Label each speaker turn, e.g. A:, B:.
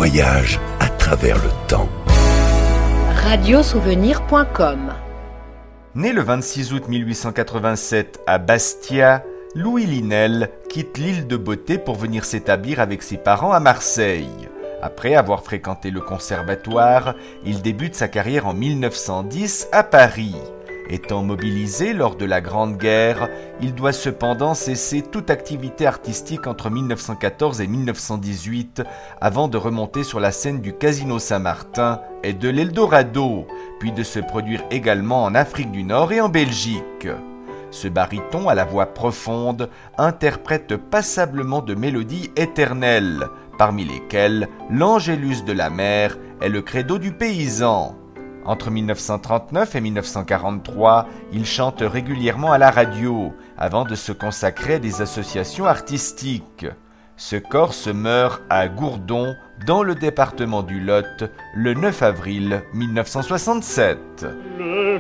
A: voyage à travers le temps.
B: Radiosouvenir.com.
C: Né le 26 août 1887 à Bastia, Louis Linel quitte l'île de Beauté pour venir s'établir avec ses parents à Marseille. Après avoir fréquenté le conservatoire, il débute sa carrière en 1910 à Paris. Étant mobilisé lors de la Grande Guerre, il doit cependant cesser toute activité artistique entre 1914 et 1918 avant de remonter sur la scène du Casino Saint-Martin et de l'Eldorado, puis de se produire également en Afrique du Nord et en Belgique. Ce baryton à la voix profonde interprète passablement de mélodies éternelles, parmi lesquelles l'Angélus de la mer est le credo du paysan. Entre 1939 et 1943, il chante régulièrement à la radio, avant de se consacrer à des associations artistiques. Ce Corse meurt à Gourdon, dans le département du Lot, le 9 avril 1967.
D: Le